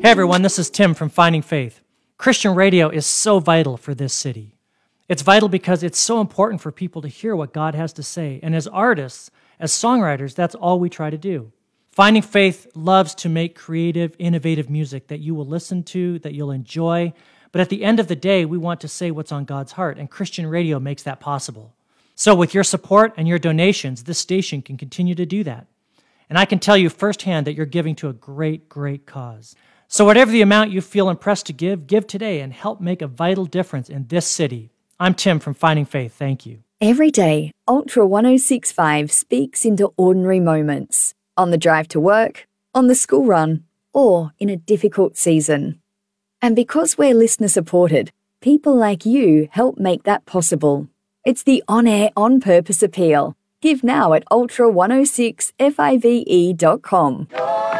Hey everyone, this is Tim from Finding Faith. Christian radio is so vital for this city. It's vital because it's so important for people to hear what God has to say. And as artists, as songwriters, that's all we try to do. Finding Faith loves to make creative, innovative music that you will listen to, that you'll enjoy. But at the end of the day, we want to say what's on God's heart, and Christian radio makes that possible. So with your support and your donations, this station can continue to do that. And I can tell you firsthand that you're giving to a great, great cause. So whatever the amount you feel impressed to give today and help make a vital difference in this city. I'm Tim from Finding Faith. Thank you. Every day, Ultra 1065 speaks into ordinary moments. On the drive to work, on the school run, or in a difficult season. And because we're listener supported, people like you help make that possible. It's the on-air, on-purpose appeal. Give now at ultra106five.com.